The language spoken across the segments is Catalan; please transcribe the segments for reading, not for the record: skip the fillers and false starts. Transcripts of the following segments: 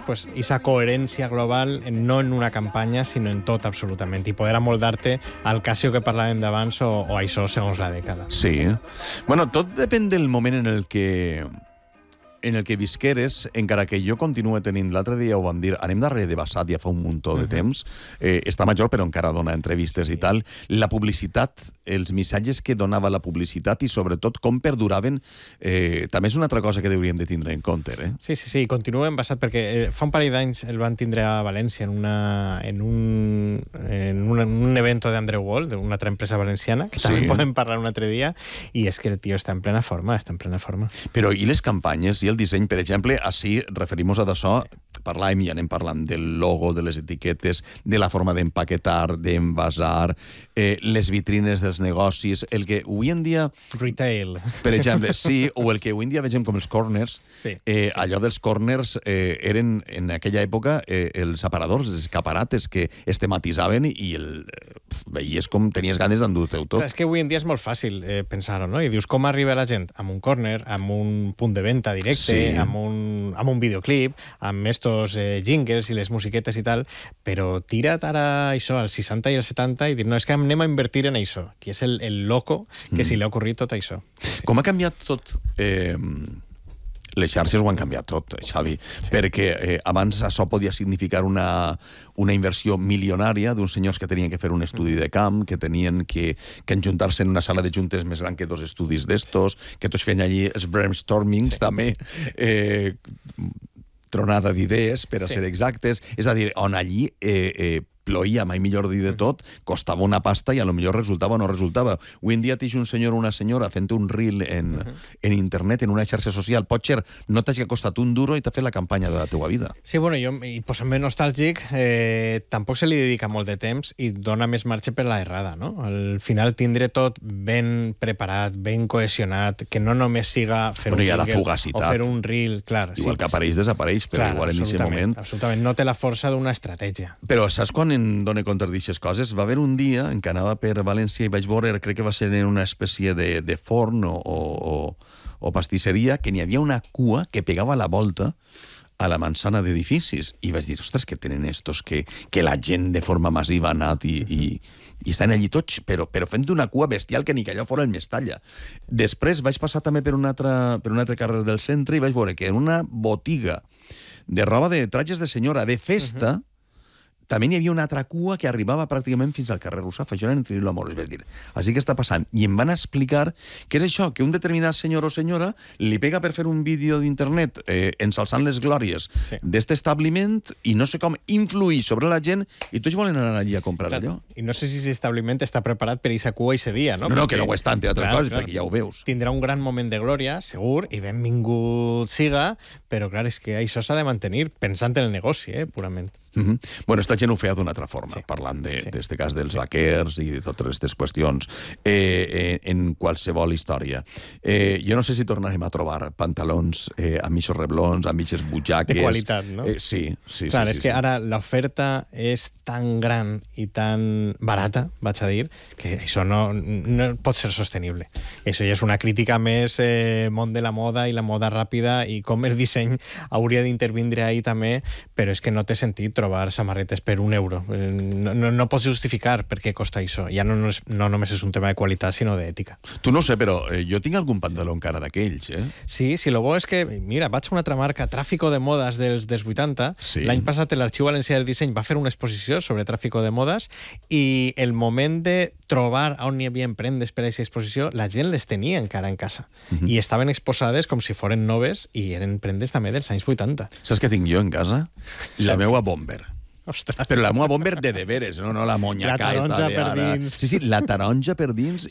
pues, esa coherència global, no en una campanya, sinó en tot, absolutament, i poder amoldar-te al Casio que parlàvem d'abans o això segons la dècada. Sí. Bueno, tot depèn del moment en el que visqueres, encara que jo continuo tenint, l'altre dia ho vam dir, anem darrere de Bassat ja fa un muntó de temps, està major però encara dona entrevistes i tal, la publicitat, els missatges que donava la publicitat i sobretot com perduraven, també és una altra cosa que hauríem de tindre en compte. Sí, continua en Bassat perquè fa un parell d'anys el van tindre a València en un evento d'Andreu Wall, d'una altra empresa valenciana, que també podem parlar un altre dia, i és que el tio està en plena forma, Però i les campanyes i el disseny, per exemple, així referim-nos a d'això, parlàvem i anem parlant del logo, de les etiquetes, de la forma d'empaquetar, d'envasar, les vitrines dels negocis, el que avui en dia... Retail. Per exemple, sí, o el que avui en dia vegem com els corners, allò dels corners eren, en aquella època, els aparadors, els escaparates que es tematisaven i veies com tenies ganes d'endur-te-ho tot. Però és que avui en dia és molt fàcil pensar-ho, no? I dius, com arriba la gent? Amb un corner, amb un punt de venda directe, amb un videoclip, amb estos jingles i les musiquetes i tal, però tira't ara això, als 60 i als 70 i dir, no, és que anem a invertir en això, que és el loco que se li ha ocorrit tot això. Com ha canviat tot... Les xarxes ho han canviat tot, Xavi, perquè abans això podia significar una inversió milionària d'uns senyors que tenien que fer un estudi de camp, que tenien que enjuntar-se en una sala de juntes més gran que 2 estudis d'estos, que tots feien allí els brainstormings també, tronada d'idees, per a ser exactes, és a dir, on allí ploia, mai millor dir de tot, costava una pasta i a lo millor resultava o no resultava. Avui en dia tens un senyor o una senyora fent un reel en internet, en una xarxa social, potser no t'hagi costat un duro i t'ha fet la campanya de la teua vida. Sí, bueno, jo, i posant-me nostàlgic, tampoc se li dedica molt de temps i dona més marge per la errada, no? Al final tindre tot ben preparat, ben cohesionat, que no només siga fer un jingle o fer un reel, clar. Igual que apareix, desapareix, però igual en aquest moment... Absolutament, no té la força d'una estratègia. Però saps quan en dona compte d'aixes coses? Va haver un dia en què anava per València i vaig veure, crec que va ser en una espècie de forn o pastisseria, que n'hi havia una cua que pegava la volta a la manzana d'edificis. I vaig dir, ostres, que tenen estos que la gent de forma massiva ha anat i estan allí tots, però fent una cua bestial que ni que allò fora el Mestalla. Després vaig passar també per un altre carrer del centre i vaig veure que en una botiga de roba de trajes de senyora de festa també n'hi havia una altra cua que arribava pràcticament fins al carrer Russafa. Això era en Cirilo Amorós, és dir, així que està passant. I em van explicar que és això, que un determinat senyor o senyora li pega per fer un vídeo d'internet ensalçant les glòries d'este establiment i no sé com influir sobre la gent i tots volen anar allí a comprar allò. I no sé si aquest establiment està preparat per aquesta cua i ese dia, no? No, que no ho està, entre altres coses, perquè ja ho veus. Tindrà un gran moment de glòria, segur, i benvingut siga, però clar, és que això s'ha de mantenir pensant en el negoci, purament. Bueno, esta gent ho feia d'una altra forma, parlant d'este cas dels vaquers i de totes aquestes qüestions en qualsevol història. Jo no sé si tornarem a trobar pantalons amb eixos reblons, amb eixes butxaques... De qualitat, no? Sí. Clar, és que ara l'oferta és tan gran i tan barata, vaig a dir, que això no pot ser sostenible. Això ja és una crítica més món de la moda i la moda ràpida i com el disseny hauria d'intervindre ahí també, però és que no té sentit trobar samarretes per €1. No pots justificar per què costa això. Ja no només és un tema de qualitat, sinó d'ètica. Tu no sé, però jo tinc algun pantaló encara d'aquells, Sí, lo bo és que, mira, vaig a una altra marca, Tráfico de Modas dels 80. L'any passat l'Arxiu Valencià del Disseny va fer una exposició sobre tráfico de modas i el moment de trobar on hi havia prendes per a aquesta exposició, la gent les tenia encara en casa. I estaven exposades com si foren noves i eren prendes també dels anys 80. Saps què tinc jo en casa? La meva Bomber. Ostres. Però la meva Bomber de deberes, no la monya que està de ara. Sí, la taronja per dins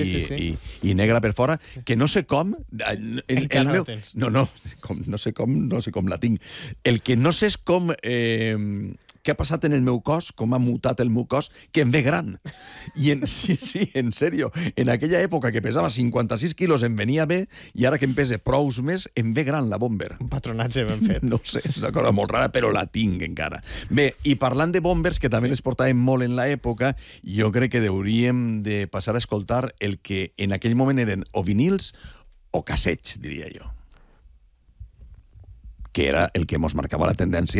i negra per fora, que no sé com... Encara la tens. No sé com la tinc. El que no sé és com... què ha passat en el meu cos, com ha mutat el meu cos, que em ve gran. I sí, en sèrio, en aquella època que pesava 56 quilos em venia bé, i ara que em pese prous més, em ve gran la Bomber. Un patronatge ben fet. No sé, és una cosa molt rara, però la tinc encara. Bé, i parlant de Bombers, que també les portàvem molt en l'època, jo crec que hauríem de passar a escoltar el que en aquell moment eren o vinils o cassets, diria jo, que era el que mos marcava la tendència